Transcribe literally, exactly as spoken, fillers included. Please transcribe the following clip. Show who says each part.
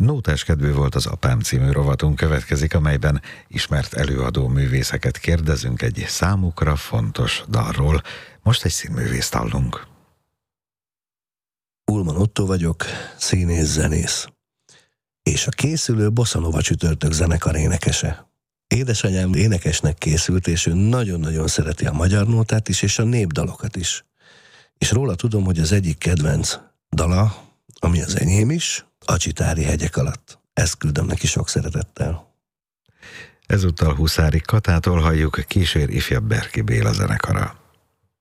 Speaker 1: Nótás kedvű volt az Apám című rovatunk következik, amelyben ismert előadó művészeket kérdezünk egy számukra fontos dalról. Most egy színművészt hallunk.
Speaker 2: Ulman Otto vagyok, színész-zenész. És a készülő Bossa Nova Csütörtök zenekar énekese. Édesanyám énekesnek készült, és ő nagyon-nagyon szereti a magyar nótát is, és a népdalokat is. És róla tudom, hogy az egyik kedvenc dala, ami az enyém is, a Csitári hegyek alatt. Ezt küldöm neki sok szeretettel.
Speaker 1: Ezúttal Huszári Katától halljuk, kísér ifjabb Berki Béla zenekara.